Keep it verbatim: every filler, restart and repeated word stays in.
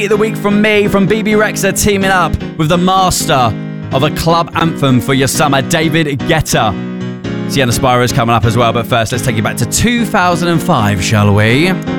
of the week from me, from B B Rexha, teaming up with the master of a club anthem for your summer, David Guetta. Sienna Spyro is coming up as well, but first let's take you back to two thousand five, shall we?